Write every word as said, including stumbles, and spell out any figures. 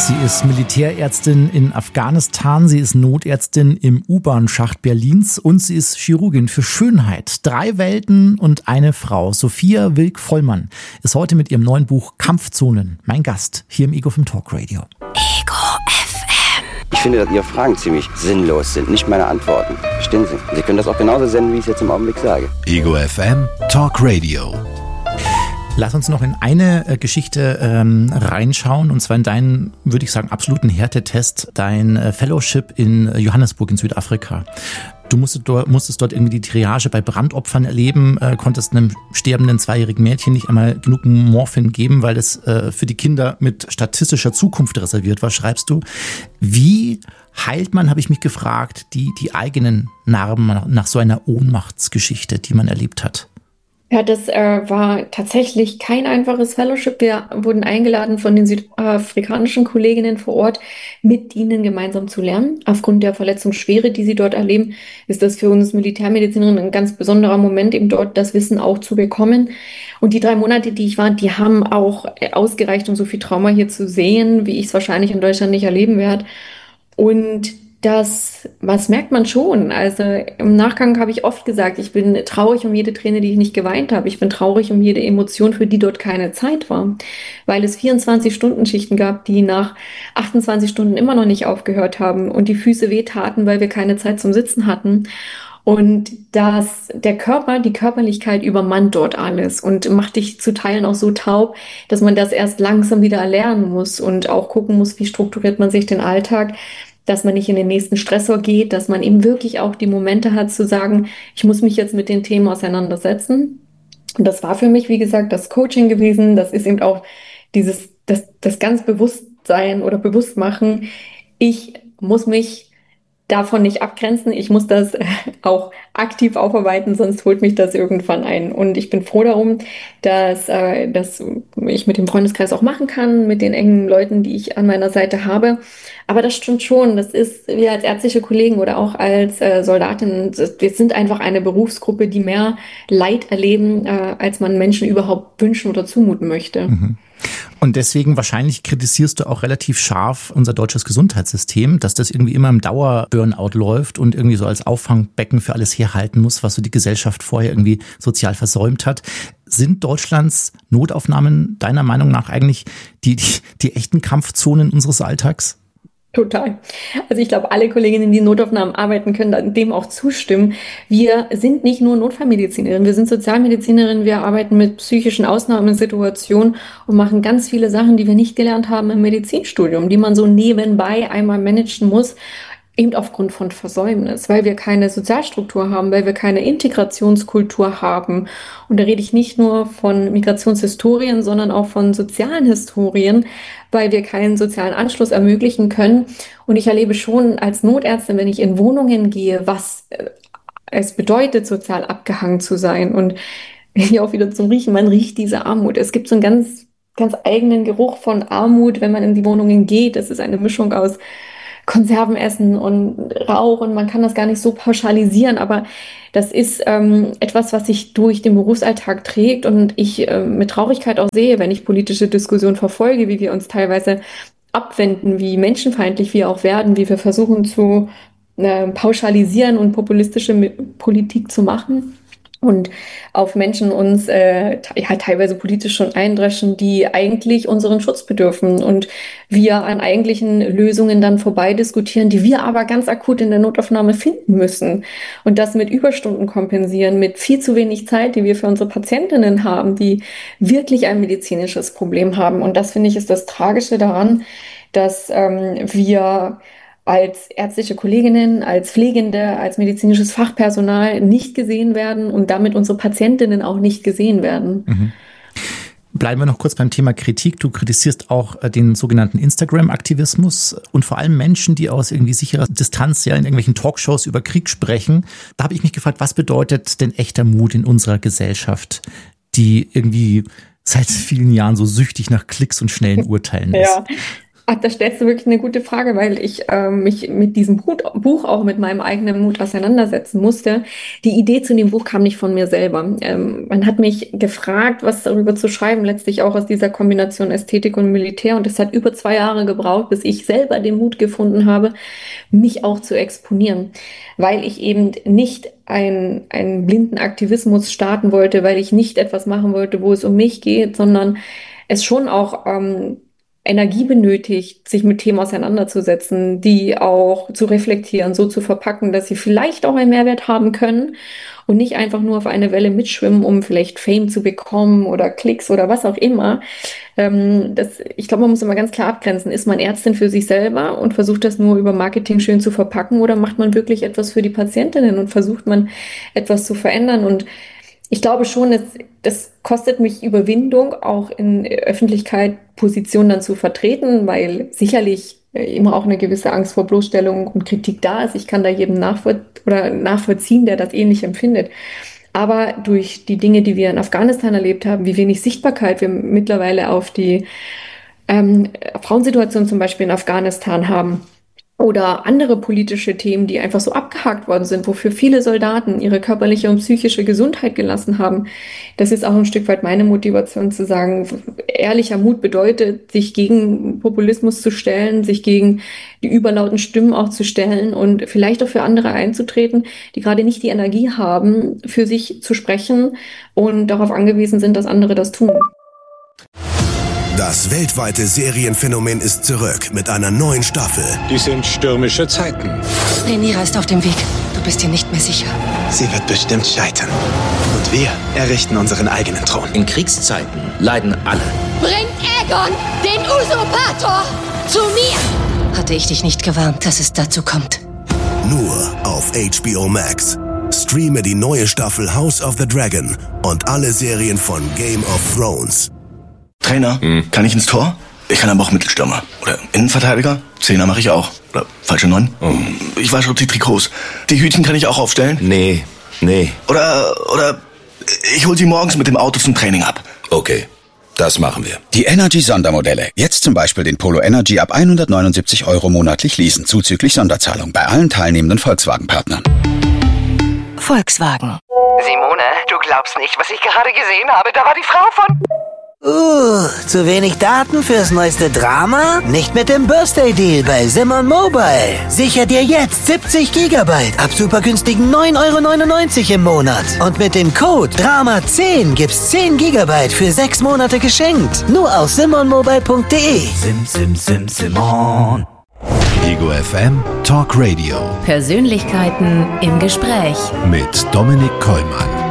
Sie ist Militärärztin in Afghanistan, sie ist Notärztin im U-Bahn-Schacht Berlins und sie ist Chirurgin für Schönheit. Drei Welten und eine Frau. Sophia Wilk-Vollmann ist heute mit ihrem neuen Buch Kampfzonen mein Gast hier im Ego F M Talk Radio. Ego F M. Ich finde, dass Ihre Fragen ziemlich sinnlos sind, nicht meine Antworten. Verstehen Sie? Sie können das auch genauso senden, wie ich es jetzt im Augenblick sage. Ego F M Talk Radio. Lass uns noch in eine äh, Geschichte ähm, reinschauen, und zwar in deinen, würde ich sagen, absoluten Härtetest, dein äh, Fellowship in äh, Johannesburg in Südafrika. Du musstest dort, musstest dort irgendwie die Triage bei Brandopfern erleben, äh, konntest einem sterbenden zweijährigen Mädchen nicht einmal genug Morphin geben, weil es äh, für die Kinder mit statistischer Zukunft reserviert war, schreibst du. Wie heilt man, habe ich mich gefragt, die, die eigenen Narben nach, nach so einer Ohnmachtsgeschichte, die man erlebt hat? Ja, das äh, war tatsächlich kein einfaches Fellowship. Wir wurden eingeladen von den südafrikanischen Kolleginnen vor Ort, mit ihnen gemeinsam zu lernen. Aufgrund der Verletzungsschwere, die sie dort erleben, ist das für uns Militärmedizinerinnen ein ganz besonderer Moment, eben dort das Wissen auch zu bekommen. Und die drei Monate, die ich war, die haben auch ausgereicht, um so viel Trauma hier zu sehen, wie ich es wahrscheinlich in Deutschland nicht erleben werde. Und Das, was merkt man schon? Also im Nachgang habe ich oft gesagt, ich bin traurig um jede Träne, die ich nicht geweint habe. Ich bin traurig um jede Emotion, für die dort keine Zeit war. Weil es vierundzwanzig-Stunden-Schichten gab, die nach achtundzwanzig Stunden immer noch nicht aufgehört haben und die Füße wehtaten, weil wir keine Zeit zum Sitzen hatten. Und dass der Körper, die Körperlichkeit übermannt dort alles und macht dich zu Teilen auch so taub, dass man das erst langsam wieder erlernen muss und auch gucken muss, wie strukturiert man sich den Alltag, dass man nicht in den nächsten Stressor geht, dass man eben wirklich auch die Momente hat zu sagen, ich muss mich jetzt mit den Themen auseinandersetzen. Und das war für mich, wie gesagt, das Coaching gewesen. Das ist eben auch dieses, das, das ganz Bewusstsein oder Bewusstmachen. Ich muss mich davon nicht abgrenzen. Ich muss das auch aktiv aufarbeiten, sonst holt mich das irgendwann ein. Und ich bin froh darum, dass, äh, dass ich mit dem Freundeskreis auch machen kann, mit den engen Leuten, die ich an meiner Seite habe. Aber das stimmt schon. Das ist, wir als ärztliche Kollegen oder auch als äh, Soldatin, wir sind einfach eine Berufsgruppe, die mehr Leid erleben, äh, als man Menschen überhaupt wünschen oder zumuten möchte. Mhm. Und deswegen wahrscheinlich kritisierst du auch relativ scharf unser deutsches Gesundheitssystem, dass das irgendwie immer im Dauer-Burnout läuft und irgendwie so als Auffangbecken für alles herhalten muss, was so die Gesellschaft vorher irgendwie sozial versäumt hat. Sind Deutschlands Notaufnahmen deiner Meinung nach eigentlich die, die, die echten Kampfzonen unseres Alltags? Total. Also ich glaube, alle Kolleginnen, die in Notaufnahmen arbeiten, können dem auch zustimmen. Wir sind nicht nur Notfallmedizinerinnen, wir sind Sozialmedizinerinnen, wir arbeiten mit psychischen Ausnahmesituationen und machen ganz viele Sachen, die wir nicht gelernt haben im Medizinstudium, die man so nebenbei einmal managen muss, eben aufgrund von Versäumnis, weil wir keine Sozialstruktur haben, weil wir keine Integrationskultur haben. Und da rede ich nicht nur von Migrationshistorien, sondern auch von sozialen Historien, weil wir keinen sozialen Anschluss ermöglichen können. Und ich erlebe schon als Notärztin, wenn ich in Wohnungen gehe, was es bedeutet, sozial abgehangen zu sein. Und hier auch wieder zum Riechen, man riecht diese Armut. Es gibt so einen ganz, ganz eigenen Geruch von Armut, wenn man in die Wohnungen geht. Das ist eine Mischung aus Konserven essen und Rauch und man kann das gar nicht so pauschalisieren, aber das ist ähm, etwas, was sich durch den Berufsalltag trägt und ich äh, mit Traurigkeit auch sehe, wenn ich politische Diskussionen verfolge, wie wir uns teilweise abwenden, wie menschenfeindlich wir auch werden, wie wir versuchen zu äh, pauschalisieren und populistische Politik zu machen. Und auf Menschen uns äh, ja, teilweise politisch schon eindreschen, die eigentlich unseren Schutz bedürfen und wir an eigentlichen Lösungen dann vorbei diskutieren, die wir aber ganz akut in der Notaufnahme finden müssen. Und das mit Überstunden kompensieren, mit viel zu wenig Zeit, die wir für unsere Patientinnen haben, die wirklich ein medizinisches Problem haben. Und das, finde ich, ist das Tragische daran, dass ähm, wir als ärztliche Kolleginnen, als Pflegende, als medizinisches Fachpersonal nicht gesehen werden und damit unsere Patientinnen auch nicht gesehen werden. Mhm. Bleiben wir noch kurz beim Thema Kritik. Du kritisierst auch den sogenannten Instagram-Aktivismus und vor allem Menschen, die aus irgendwie sicherer Distanz ja in irgendwelchen Talkshows über Krieg sprechen. Da habe ich mich gefragt, was bedeutet denn echter Mut in unserer Gesellschaft, die irgendwie seit vielen Jahren so süchtig nach Klicks und schnellen Urteilen ist? Ja. Ach, da stellst du wirklich eine gute Frage, weil ich äh, mich mit diesem Buch, Buch auch mit meinem eigenen Mut auseinandersetzen musste. Die Idee zu dem Buch kam nicht von mir selber. Ähm, man hat mich gefragt, was darüber zu schreiben, letztlich auch aus dieser Kombination Ästhetik und Militär. Und es hat über zwei Jahre gebraucht, bis ich selber den Mut gefunden habe, mich auch zu exponieren, weil ich eben nicht ein, einen blinden Aktivismus starten wollte, weil ich nicht etwas machen wollte, wo es um mich geht, sondern es schon auch ähm, Energie benötigt, sich mit Themen auseinanderzusetzen, die auch zu reflektieren, so zu verpacken, dass sie vielleicht auch einen Mehrwert haben können und nicht einfach nur auf eine Welle mitschwimmen, um vielleicht Fame zu bekommen oder Klicks oder was auch immer. Ähm, das, ich glaube, man muss immer ganz klar abgrenzen. Ist man Ärztin für sich selber und versucht das nur über Marketing schön zu verpacken, oder macht man wirklich etwas für die Patientinnen und versucht man etwas zu verändern? Und ich glaube schon, dass das kostet mich Überwindung, auch in Öffentlichkeit Positionen dann zu vertreten, weil sicherlich immer auch eine gewisse Angst vor Bloßstellung und Kritik da ist. Ich kann da jedem nachvoll- oder nachvollziehen, der das ähnlich empfindet. Aber durch die Dinge, die wir in Afghanistan erlebt haben, wie wenig Sichtbarkeit wir mittlerweile auf die ähm, Frauensituation zum Beispiel in Afghanistan haben, oder andere politische Themen, die einfach so abgehakt worden sind, wofür viele Soldaten ihre körperliche und psychische Gesundheit gelassen haben. Das ist auch ein Stück weit meine Motivation zu sagen, ehrlicher Mut bedeutet, sich gegen Populismus zu stellen, sich gegen die überlauten Stimmen auch zu stellen und vielleicht auch für andere einzutreten, die gerade nicht die Energie haben, für sich zu sprechen und darauf angewiesen sind, dass andere das tun. Das weltweite Serienphänomen ist zurück mit einer neuen Staffel. Die sind stürmische Zeiten. Rhaenyra ist auf dem Weg. Du bist dir nicht mehr sicher. Sie wird bestimmt scheitern. Und wir errichten unseren eigenen Thron. In Kriegszeiten leiden alle. Bring Aegon, den Usurpator, zu mir! Hatte ich dich nicht gewarnt, dass es dazu kommt? Nur auf H B O Max. Streame die neue Staffel House of the Dragon und alle Serien von Game of Thrones. Trainer, hm. kann ich ins Tor? Ich kann aber auch Mittelstürmer. Oder Innenverteidiger? Zehner mache ich auch. Oder falsche Neun? Oh. Ich wasche auch die Trikots. Die Hütchen kann ich auch aufstellen? Nee, nee. Oder, oder ich hol sie morgens mit dem Auto zum Training ab. Okay, das machen wir. Die Energy-Sondermodelle. Jetzt zum Beispiel den Polo Energy ab hundertneunundsiebzig Euro monatlich leasen, zuzüglich Sonderzahlung bei allen teilnehmenden Volkswagen-Partnern. Volkswagen. Simone, du glaubst nicht, was ich gerade gesehen habe. Da war die Frau von... Uh, zu wenig Daten fürs neueste Drama? Nicht mit dem Birthday-Deal bei Simon Mobile. Sicher dir jetzt siebzig Gigabyte ab super günstigen neun Euro neunundneunzig im Monat. Und mit dem Code Drama zehn gibt's zehn Gigabyte für sechs Monate geschenkt. Nur auf simon mobile punkt de. Sim, sim, sim, Simon. Ego F M Talk Radio. Persönlichkeiten im Gespräch. Mit Dominik Kollmann.